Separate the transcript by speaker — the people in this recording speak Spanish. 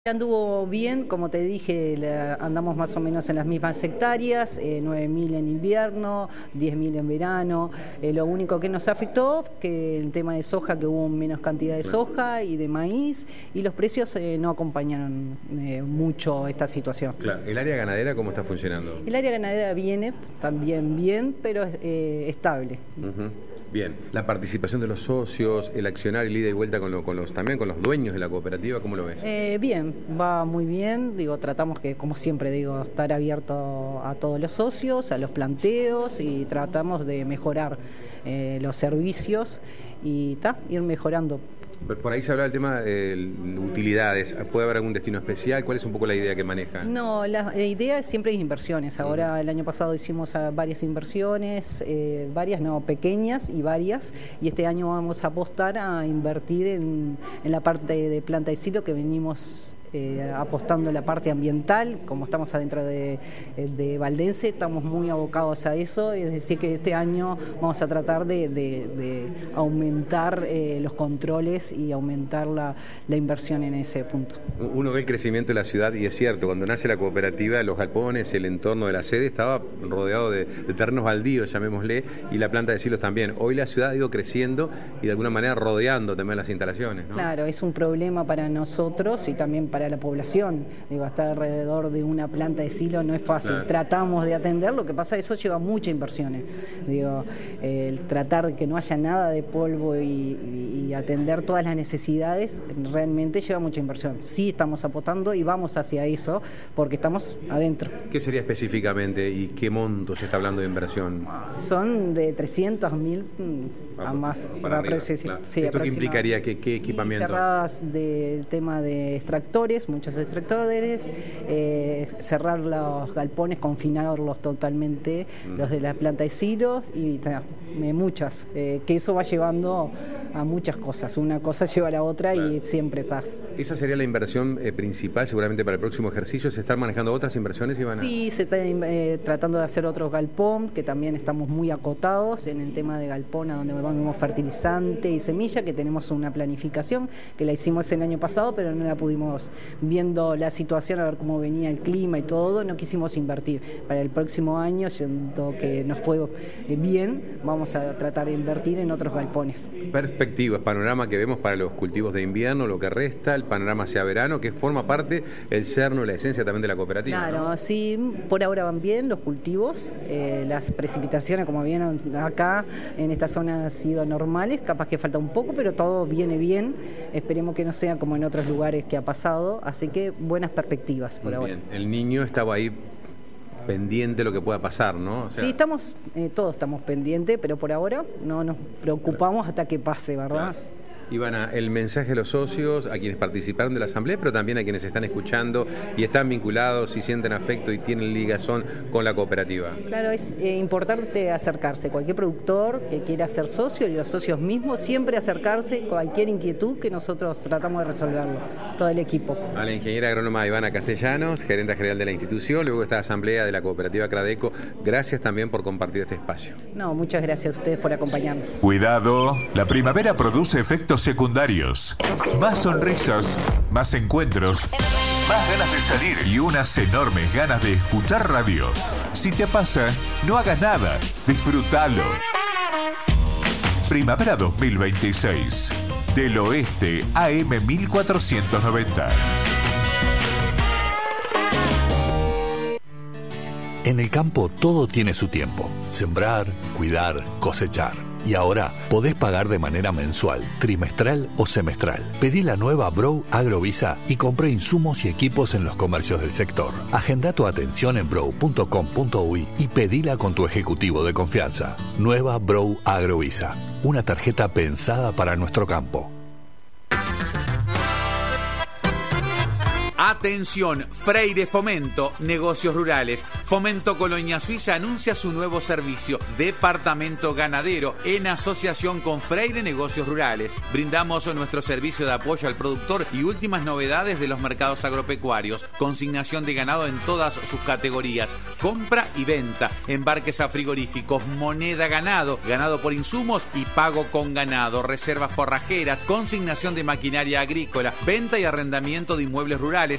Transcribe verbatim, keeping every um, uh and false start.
Speaker 1: Anduvo bien, como te dije, la, andamos más o menos en las mismas hectáreas, eh, nueve mil en invierno, diez mil en verano. Eh, lo único que nos afectó, que el tema de soja, que hubo menos cantidad de soja y de maíz, y los precios eh, no acompañaron eh, mucho esta situación.
Speaker 2: Claro. ¿El área ganadera cómo está funcionando?
Speaker 1: El área ganadera viene también bien, pero eh, estable.
Speaker 2: Uh-huh. Bien, la participación de los socios, el accionar, el ida y vuelta con, lo, con los también con los dueños de la cooperativa, ¿cómo lo ves?
Speaker 1: Eh, bien, va muy bien. Digo, tratamos que, como siempre digo, estar abierto a todos los socios, a los planteos, y tratamos de mejorar eh, los servicios y ta, ir mejorando.
Speaker 2: Por ahí se habla del tema de utilidades. ¿Puede haber algún destino especial? ¿Cuál es un poco la idea que manejan?
Speaker 1: No, la, la idea siempre es inversiones. Ahora, el año pasado hicimos varias inversiones, eh, varias no, pequeñas y varias, y este año vamos a apostar a invertir en, en la parte de planta de silo que venimos Eh, apostando en la parte ambiental. Como estamos adentro de, de Valdense, estamos muy abocados a eso, es decir que este año vamos a tratar de, de, de aumentar eh, los controles y aumentar la, la inversión en ese punto.
Speaker 2: Uno ve el crecimiento de la ciudad y es cierto, cuando nace la cooperativa, los galpones, el entorno de la sede estaba rodeado de, de terrenos baldíos, llamémosle, y la planta de silos también. Hoy la ciudad ha ido creciendo y de alguna manera rodeando también las instalaciones, ¿no?
Speaker 1: Claro, es un problema para nosotros y también para la población. Digo, estar alrededor de una planta de silo no es fácil. Claro. Tratamos de atender, lo que pasa es que eso lleva muchas inversiones. Digo, eh, el tratar que no haya nada de polvo y, y, y atender todas las necesidades realmente lleva mucha inversión. Sí estamos apostando y vamos hacia eso porque estamos adentro.
Speaker 2: ¿Qué sería específicamente y qué monto se está hablando de inversión?
Speaker 1: Son de trescientos mil a más.
Speaker 2: Para arriba,
Speaker 1: sí,
Speaker 2: claro.
Speaker 1: sí,
Speaker 2: ¿Esto qué implicaría? ¿Qué, qué equipamiento?
Speaker 1: Y cerradas del tema de extractores, muchos extractores, eh, cerrar los galpones, confinarlos totalmente, mm. los de la planta de silos y ta, muchas, eh, que eso va llevando a muchas cosas, una cosa lleva a la otra, claro. Y siempre estás.
Speaker 2: Esa sería la inversión eh, principal seguramente para el próximo ejercicio. ¿Se están manejando otras inversiones, Ivana?
Speaker 1: Sí, se está eh, tratando de hacer otros galpón, que también estamos muy acotados en el tema de galpón, a donde vamos fertilizante y semilla, que tenemos una planificación, que la hicimos el año pasado, pero no la pudimos, viendo la situación, a ver cómo venía el clima y todo, no quisimos invertir. Para el próximo año, siento que nos fue bien, vamos a tratar de invertir en otros galpones.
Speaker 2: Perspectivas, panorama que vemos para los cultivos de invierno, lo que resta, el panorama hacia verano, que forma parte el cerno, la esencia también de la cooperativa.
Speaker 1: Claro, ¿no? Sí, por ahora van bien los cultivos, eh, las precipitaciones, como vieron acá, en esta zona han sido normales, capaz que falta un poco, pero todo viene bien, esperemos que no sea como en otros lugares que ha pasado, así que buenas perspectivas por ahora.
Speaker 2: Bien, el niño estaba ahí pendiente de lo que pueda pasar, ¿no? O sea...
Speaker 1: Sí, estamos, eh, todos estamos pendientes, pero por ahora no nos preocupamos hasta que pase, ¿verdad?
Speaker 2: Claro. Ivana, el mensaje a los socios, a quienes participaron de la asamblea, pero también a quienes están escuchando y están vinculados y sienten afecto y tienen ligazón con la cooperativa.
Speaker 1: Claro, es eh, importante acercarse. Cualquier productor que quiera ser socio y los socios mismos, siempre acercarse, cualquier inquietud que nosotros tratamos de resolverlo, todo el equipo.
Speaker 2: A la ingeniera agrónoma Ivana Castellanos, gerente general de la institución, luego esta asamblea de la cooperativa Cradeco, gracias también por compartir este espacio.
Speaker 1: No, muchas gracias a ustedes por acompañarnos.
Speaker 3: Cuidado, la primavera produce efectos secundarios. Más sonrisas, más encuentros, más ganas de salir y unas enormes ganas de escuchar radio. Si te pasa, no hagas nada, disfrútalo. Primavera dos mil veintiséis. Del Oeste A M mil cuatrocientos noventa. En el campo todo tiene su tiempo. Sembrar, cuidar, cosechar. Y ahora podés pagar de manera mensual, trimestral o semestral. Pedí la nueva Brow Agrovisa y compré insumos y equipos en los comercios del sector. Agenda tu atención en brow punto com punto uy y pedila con tu ejecutivo de confianza. Nueva Brow Agrovisa, una tarjeta pensada para nuestro campo.
Speaker 4: Atención, Freire Fomento, negocios rurales. Fomento Colonia Suiza anuncia su nuevo servicio, Departamento Ganadero, en asociación con Freire Negocios Rurales. Brindamos nuestro servicio de apoyo al productor y últimas novedades de los mercados agropecuarios. Consignación de ganado en todas sus categorías. Compra y venta, embarques a frigoríficos, moneda ganado, ganado por insumos y pago con ganado, reservas forrajeras, consignación de maquinaria agrícola, venta y arrendamiento de inmuebles rurales,